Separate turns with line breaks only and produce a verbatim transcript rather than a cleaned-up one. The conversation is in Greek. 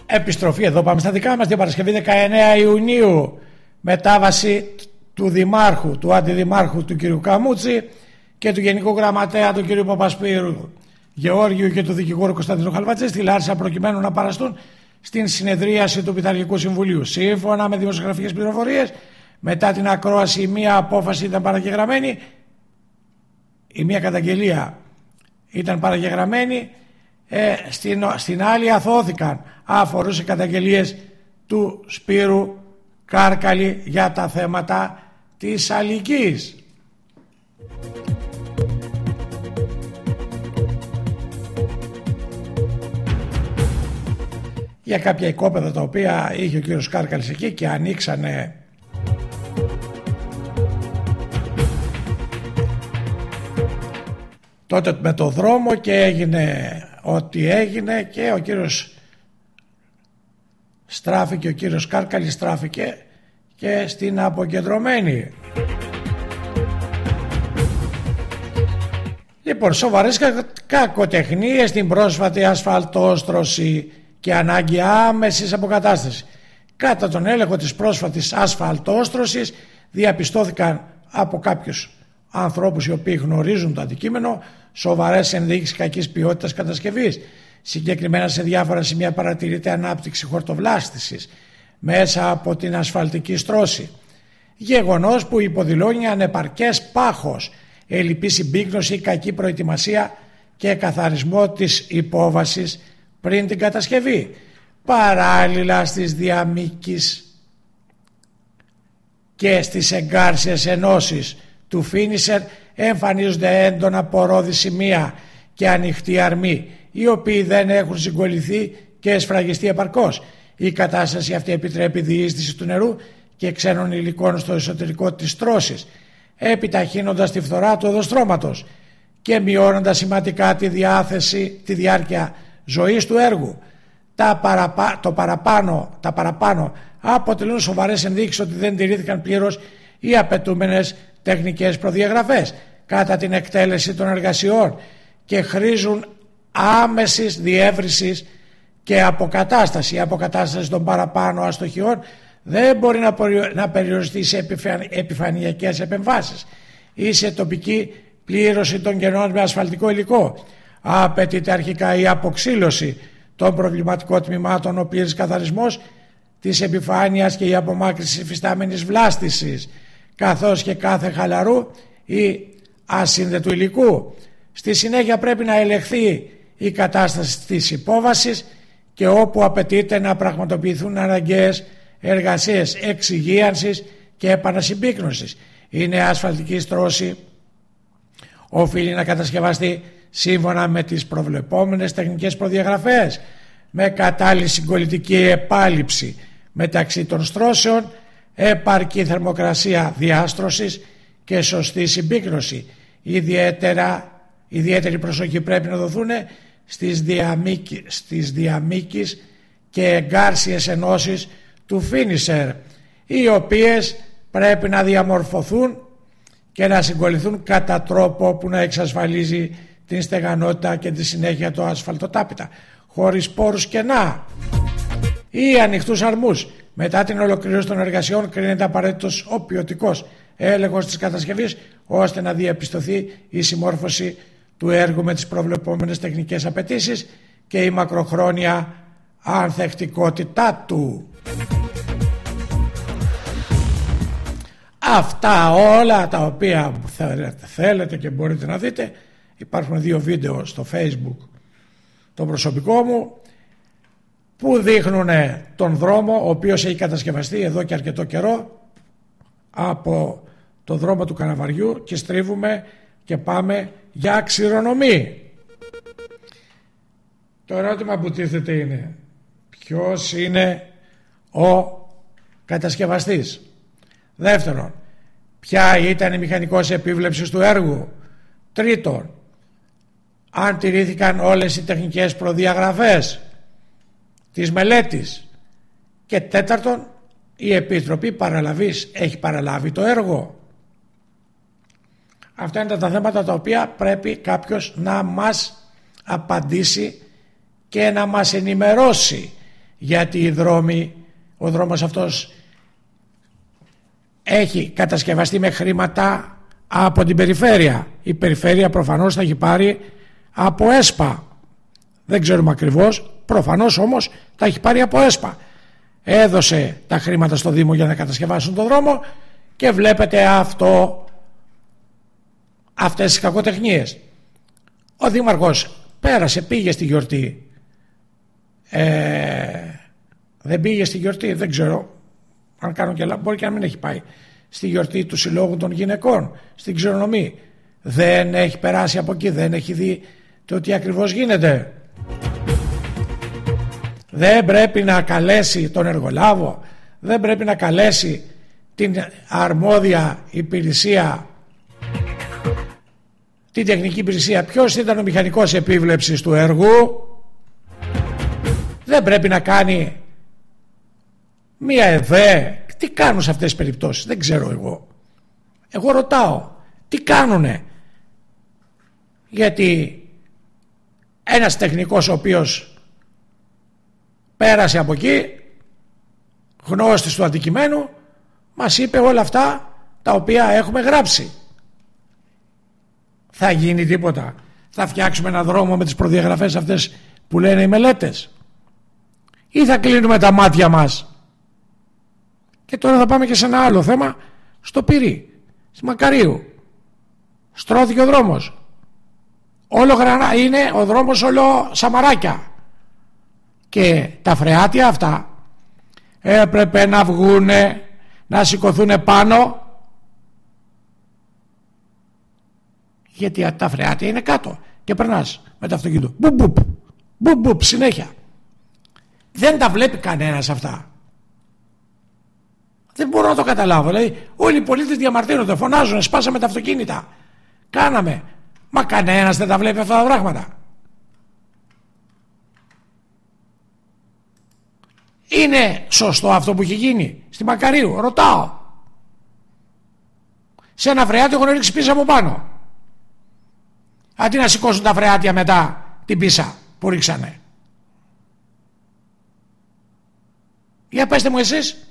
Επιστροφή εδώ, πάμε στα δικά μας. Την Παρασκευή δεκαεννέα Ιουνίου, μετάβαση του Δημάρχου, του Αντιδημάρχου του κ. Καμούτσι και του Γενικού Γραμματέα του κ. Παπασπύρου Γεώργιου και του δικηγόρου Κωνσταντίνου Χαλβατζή στη Λάρισα, προκειμένου να παραστούν στην συνεδρίαση του Πειθαρχικού Συμβουλίου. Σύμφωνα με δημοσιογραφικές πληροφορίες, μετά την ακρόαση, μία απόφαση ήταν παραγεγραμμένη, η μία καταγγελία ήταν παραγεγραμμένη, ε, στην, στην άλλη αθώθηκαν. Αφορούσε καταγγελίες του Σπύρου Κάρκαλη για τα θέματα της αλικής. Για κάποια οικόπεδα τα οποία είχε ο κύριος Κάρκαλης εκεί και ανοίξανε τότε με το δρόμο και έγινε ό,τι έγινε και ο κύριος στράφηκε, ο κύριος Κάρκαλης στράφηκε και στην αποκεντρωμένη. Λοιπόν, σοβαρές κακοτεχνίες στην πρόσφατη ασφαλτόστρωση και ανάγκη άμεσης αποκατάστασης. Κατά τον έλεγχο της πρόσφατης ασφαλτόστρωσης διαπιστώθηκαν από κάποιους ανθρώπους οι οποίοι γνωρίζουν το αντικείμενο σοβαρές ενδείξεις κακής ποιότητας κατασκευής. Συγκεκριμένα σε διάφορα σημεία παρατηρείται ανάπτυξη χορτοβλάστησης μέσα από την ασφαλτική στρώση. Γεγονός που υποδηλώνει ανεπαρκές πάχος, ελλειπή συμπίκνωση, κακή προετοιμασία και καθαρισμό της υπόβασης πριν την κατασκευή. Παράλληλα στις διαμήκεις και στις εγκάρσιες ενώσεις του φίνισερ εμφανίζονται έντονα πορόδη σημεία και ανοιχτή αρμή, οι οποίοι δεν έχουν συγκολληθεί και εσφραγιστεί επαρκώς. Η κατάσταση αυτή επιτρέπει διείσδυση του νερού και ξένων υλικών στο εσωτερικό της τρώσης, επιταχύνοντας τη φθορά του οδοστρώματος και μειώνοντας σημαντικά τη διάθεση, τη διάρκεια ζωής του έργου. Τα, παραπα... το παραπάνω, τα παραπάνω αποτελούν σοβαρές ενδείξεις ότι δεν τηρήθηκαν πλήρως οι απαιτούμενες τεχνικές προδιαγραφές κατά την εκτέλεση των εργασιών και χρήζουν άμεσης διεύρυνσης και αποκατάσταση. Η αποκατάσταση των παραπάνω αστοχιών δεν μπορεί να περιοριστεί σε επιφανειακές επεμβάσεις ή σε τοπική πλήρωση των κενών με ασφαλτικό υλικό. Απαιτείται αρχικά η αποξύλωση των προβληματικών τμήματων, ο πλήρης καθαρισμός της επιφάνειας και η απομάκρυνση της υφιστάμενης βλάστησης, καθώς και κάθε χαλαρού ή ασύνδετου υλικού. Στη συνέχεια πρέπει να ελεγχθεί η κατάσταση της υπόβασης και όπου απαιτείται να πραγματοποιηθούν αναγκαίες εργασίες εξυγίανσης και επανασυμπίκνωσης. Η νέα ασφαλτική στρώση οφείλει να κατασκευαστεί σύμφωνα με τις προβλεπόμενες τεχνικές προδιαγραφές, με κατάλληλη συγκολλητική επάλυψη μεταξύ των στρώσεων, επαρκή θερμοκρασία διάστρωσης και σωστή συμπίκνωση. Ιδιαίτερα, ιδιαίτερη προσοχή πρέπει να δοθούν στις, διαμήκη, στις διαμήκεις και εγκάρσιες ενώσεις του φίνισερ, οι οποίες πρέπει να διαμορφωθούν και να συγκολληθούν κατά τρόπο που να εξασφαλίζει την στεγανότητα και τη συνέχεια του ασφαλτοτάπητα, χωρίς πόρους κενά ή ανοιχτούς αρμούς. Μετά την ολοκλήρωση των εργασιών κρίνεται απαραίτητος ο ποιοτικός έλεγχος της κατασκευής, ώστε να διαπιστωθεί η συμμόρφωση του έργου με τις προβλεπόμενες τεχνικές απαιτήσεις και η μακροχρόνια ανθεκτικότητά του. Αυτά όλα τα οποία θέλετε και μπορείτε να δείτε, υπάρχουν δύο βίντεο στο Facebook το προσωπικό μου που δείχνουν τον δρόμο ο οποίος έχει κατασκευαστεί εδώ και αρκετό καιρό, από το δρόμο του Καναβαριού και στρίβουμε και πάμε για ξηρονομή. Το ερώτημα που τίθεται είναι ποιος είναι ο κατασκευαστής. Δεύτερον, ποια ήταν η μηχανικός επίβλεψης του έργου. Τρίτον, αν τηρήθηκαν όλες οι τεχνικές προδιαγραφές της μελέτης. Και τέταρτον, η Επιτροπή Παραλαβής έχει παραλάβει το έργο. Αυτά είναι τα θέματα τα οποία πρέπει κάποιος να μας απαντήσει και να μας ενημερώσει, γιατί οι δρόμοι, ο δρόμος αυτός έχει κατασκευαστεί με χρήματα από την περιφέρεια. Η περιφέρεια προφανώς θα έχει πάρει από ΕΣΠΑ. Δεν ξέρουμε ακριβώς, προφανώς όμως τα έχει πάρει από ΕΣΠΑ. Έδωσε τα χρήματα στο Δήμο για να κατασκευάσουν τον δρόμο και βλέπετε αυτό, αυτές τις κακοτεχνίες. Ο Δήμαρχος πέρασε, πήγε στη γιορτή. Ε, δεν πήγε στη γιορτή, δεν ξέρω αν κάνω και λάθος, μπορεί και να μην έχει πάει στη γιορτή του Συλλόγου των Γυναικών, στην Ξερονομή. Δεν έχει περάσει από εκεί, δεν έχει δει το τι ακριβώς γίνεται. Δεν πρέπει να καλέσει τον εργολάβο, δεν πρέπει να καλέσει την αρμόδια υπηρεσία, την τεχνική υπηρεσία. Ποιος ήταν ο μηχανικός επίβλεψης του έργου? Δεν πρέπει να κάνει μία ΕΔΕ? Τι κάνουν σε αυτές τις περιπτώσεις? Δεν ξέρω εγώ. Εγώ ρωτάω, τι κάνουνε? Γιατί ένας τεχνικός ο οποίος πέρασε από εκεί, γνώστης του αντικειμένου, μας είπε όλα αυτά τα οποία έχουμε γράψει. Θα γίνει τίποτα? Θα φτιάξουμε ένα δρόμο με τις προδιαγραφές αυτές που λένε οι μελέτες? Ή θα κλείνουμε τα μάτια μας? Και τώρα θα πάμε και σε ένα άλλο θέμα, στο Πυρί, στη Μακαρίου. Στρώθηκε ο δρόμος. Όλο γρανά είναι ο δρόμος, όλο σαμαράκια. Και τα φρεάτια αυτά έπρεπε να βγούνε, να σηκωθούν πάνω, γιατί τα φρεάτια είναι κάτω και περνάς με το αυτοκίνητο. Μπουπ, μπουπ, μπουπ, μπουπ, συνέχεια. Δεν τα βλέπει κανένας αυτά. Δεν μπορώ να το καταλάβω. Δηλαδή, όλοι οι πολίτες διαμαρτύρονται, φωνάζουν, σπάσαμε τα αυτοκίνητα. Κάναμε. Μα κανένας δεν τα βλέπει αυτά τα πράγματα. Είναι σωστό αυτό που έχει γίνει στη Μακαρίου? Ρωτάω. Σε ένα φρεάτι έχουν ρίξει πίσα από πάνω, αντί να σηκώσουν τα φρεάτια μετά την πίσα που ρίξανε. Για πέστε μου εσείς.